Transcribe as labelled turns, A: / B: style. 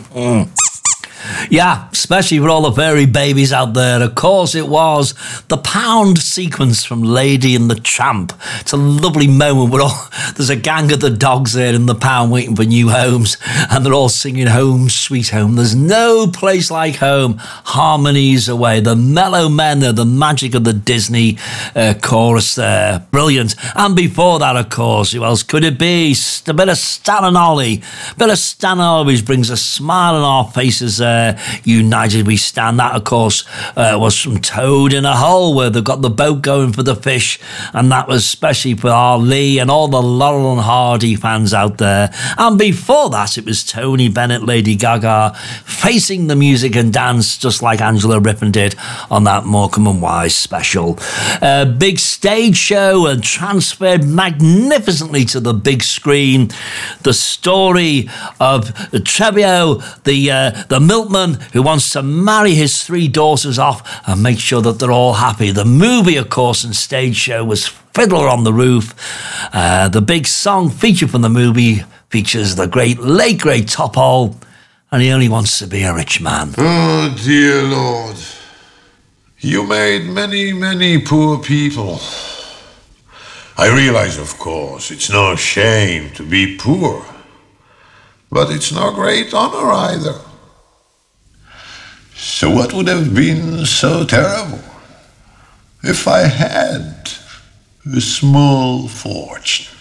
A: Yeah, especially for all the furry babies out there. Of course, it was the Pound sequence from Lady and the Tramp. It's a lovely moment where there's a gang of the dogs there in the Pound waiting for new homes, and they're all singing Home Sweet Home. There's no place like home. Harmonies away. The Mellow Men are the magic of the Disney chorus there. Brilliant. And before that, of course, who else could it be? A bit of Stan and Ollie. A bit of Stan always brings a smile on our faces there. United We Stand. That, of course, was from Toad in a Hole, where they've got the boat going for the fish, and that was especially for our Lee and all the Laurel and Hardy fans out there. And before that, it was Tony Bennett, Lady Gaga, facing the music and dance just like Angela Rippon did on that Morecambe and Wise special. Big stage show and transferred magnificently to the big screen. The story of Trebio, the milkman who wants to marry his 3 daughters off and make sure that they're all happy. The movie, of course, and stage show was Fiddler on the Roof. The big song feature from the movie features the late great Top Hole, and he only wants to be a rich man.
B: Oh, dear Lord. You made many, many poor people. I realize, of course, it's no shame to be poor, but it's no great honor either. So what would have been so terrible if I had a small fortune?